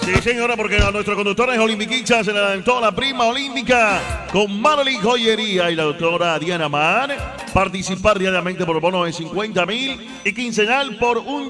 Sí, señora, porque a nuestra conductora es Olympiquicha, se le adelantó la prima olímpica con Manoli Joyería y la doctora Diana Man. Participar diariamente por bono de 50,000 y quincenal por un